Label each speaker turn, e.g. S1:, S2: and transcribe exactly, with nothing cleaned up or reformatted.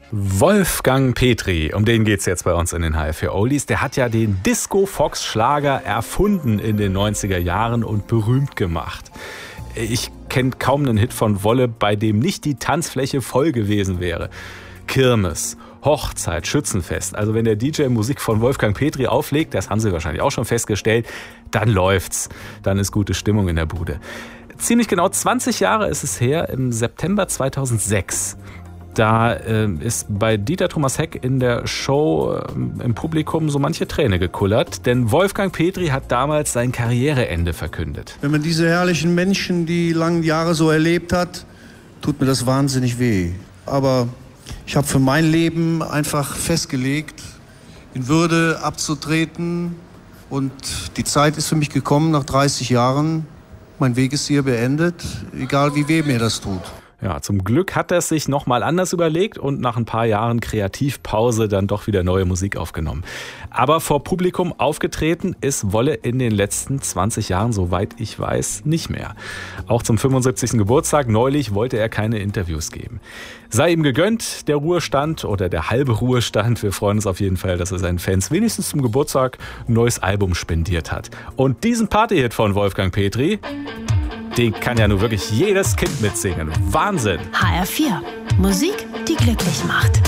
S1: Wolfgang Petri, um den geht's jetzt bei uns in den H F vier Oldies. Der hat ja den Disco-Fox-Schlager erfunden in den neunziger Jahren und berühmt gemacht. Ich kenne kaum einen Hit von Wolle, bei dem nicht die Tanzfläche voll gewesen wäre. Kirmes, Hochzeit, Schützenfest. Also wenn der D J Musik von Wolfgang Petri auflegt, das haben Sie wahrscheinlich auch schon festgestellt, dann läuft's. Dann ist gute Stimmung in der Bude. Ziemlich genau zwanzig Jahre ist es her, im September zweitausendsechs. Da äh, ist bei Dieter Thomas Heck in der Show äh, im Publikum so manche Träne gekullert. Denn Wolfgang Petri hat damals sein Karriereende verkündet.
S2: Wenn man diese herrlichen Menschen die langen Jahre so erlebt hat, tut mir das wahnsinnig weh. Aber ich habe für mein Leben einfach festgelegt, in Würde abzutreten. Und die Zeit ist für mich gekommen nach dreißig Jahren. Mein Weg ist hier beendet, egal wie weh mir das tut.
S1: Ja, zum Glück hat er es sich nochmal anders überlegt und nach ein paar Jahren Kreativpause dann doch wieder neue Musik aufgenommen. Aber vor Publikum aufgetreten ist Wolle in den letzten zwanzig Jahren, soweit ich weiß, nicht mehr. Auch zum fünfundsiebzigsten Geburtstag neulich wollte er keine Interviews geben. Sei ihm gegönnt, der Ruhestand oder der halbe Ruhestand. Wir freuen uns auf jeden Fall, dass er seinen Fans wenigstens zum Geburtstag ein neues Album spendiert hat. Und diesen Partyhit von Wolfgang Petri, den kann ja nun wirklich jedes Kind mitsingen. Wahnsinn!
S3: H R vier. Musik, die glücklich macht.